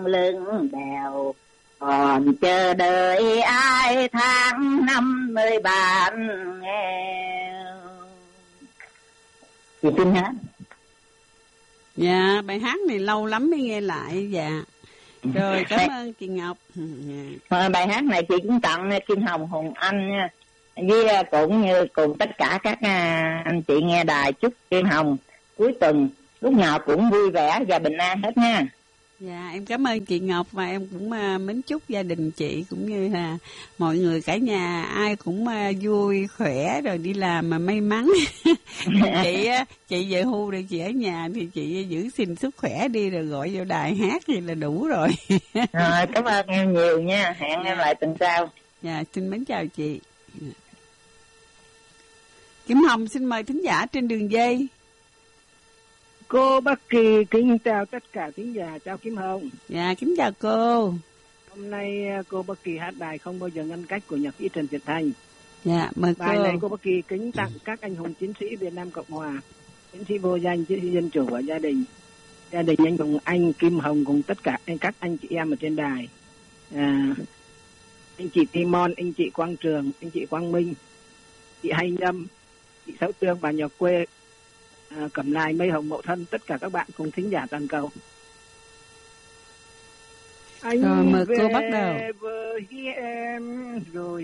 lưng đèo, còn chờ đợi ai tháng năm nơi bạn nghèo. Chị tin hát. Dạ, bài hát này lâu lắm mới nghe lại. Dạ. Rồi, cảm ơn chị Ngọc. Bài hát này chị cũng tặng Kim Hồng, Hùng Anh nha, với cũng như cùng tất cả các anh chị nghe đài. Chúc Kim Hồng cuối tuần lúc nào cũng vui vẻ và bình an hết nha. Dạ, em cảm ơn chị Ngọc, và em cũng mến chúc gia đình chị cũng như là mọi người cả nhà ai cũng vui khỏe rồi đi làm mà may mắn. Chị về hưu rồi chị ở nhà thì chị giữ gìn sức khỏe đi rồi gọi vô đài hát thì là đủ rồi. Rồi, cảm ơn em nhiều nha, hẹn em lại tuần sau. Dạ, xin mến chào chị. Kim Hồng xin mời thính giả trên đường dây. Cô Bác Kỳ kính chào tất cả thính giả, chào Kim Hồng. Dạ, kính chào cô. Hôm nay cô Bác Kỳ hát bài Không Bao Giờ Ngăn Cách của nhạc sĩ Trần Việt Thành. Dạ, mời bài cô. Này cô Bác Kỳ kính tặng các anh hùng chiến sĩ Việt Nam Cộng Hòa, chiến sĩ vô danh, chiến sĩ dân chủ và gia đình anh Hùng, anh Kim Hồng cùng tất cả các anh chị em ở trên đài. Anh chị Timon, anh chị Quang Trường, anh chị Quang Minh, chị Hay Nhâm, chị Sáu Tương, bà Nhỏ Quê, Cẩm Nài, Mây Hồng, Mậu Thân, tất cả các bạn cùng thính giả toàn cầu. Anh rồi mời về cô bắt đầu. với em rồi